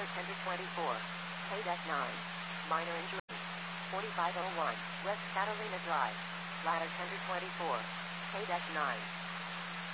ladder 10 to 24. K-Deck 9. Minor injury. 4501, West Catalina Drive. Ladder 10 to 24. K-Deck 9.